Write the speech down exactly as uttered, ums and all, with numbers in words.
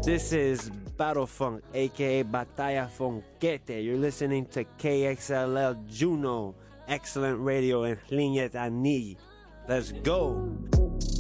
This is Battle Funk, aka Batalla Funkete. You're listening to K X L L Juno, excellent radio, and Linyet Ani. Let's go!